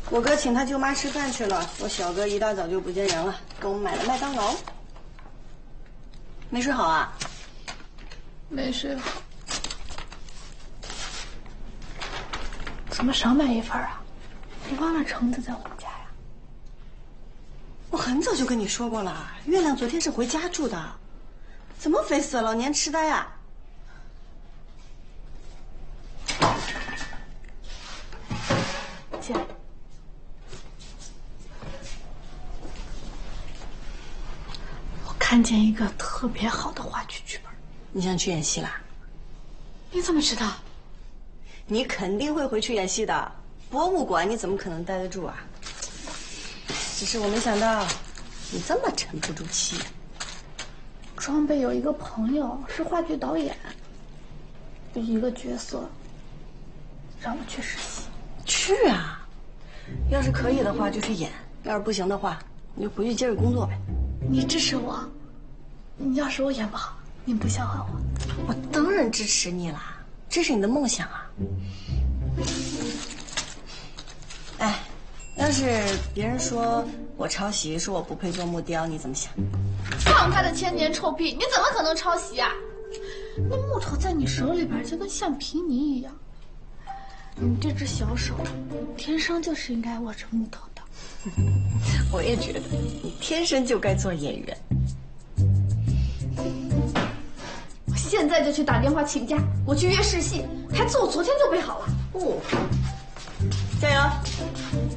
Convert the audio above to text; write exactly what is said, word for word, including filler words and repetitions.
我哥请他舅妈吃饭去了，我小哥一大早就不见人了，给我们买了麦当劳。没睡好啊？ 没睡好。怎么少买一份啊？你忘了橙子在我们家呀？ 我很早就跟你说过了，月亮昨天是回家住的，怎么非死老年痴呆啊？ 姐，我看见一个特别好的话剧剧本。 你想去演戏啦？ 你怎么知道？ 你肯定会回去演戏的，博物馆你怎么可能待得住啊？只是我没想到你这么沉不住气。 庄北有一个朋友是话剧导演，有一个角色让我去实习。 去啊！要是可以的话就去演，要是不行的话你就回去接着工作呗。 你支持我？你要是我演不好，你不笑话我？ 我当然支持你啦，这是你的梦想啊。哎，要是别人说我抄袭，说我不配做木雕，你怎么想？ 放他的千年臭屁！你怎么可能抄袭啊？那木头在你手里边就跟橡皮泥一样，你这只小手天生就是应该握着木头的。 我也觉得你天生就该做演员。 我现在就去打电话请假，我去约试戏，台词我昨天就背好了。 哦，加油！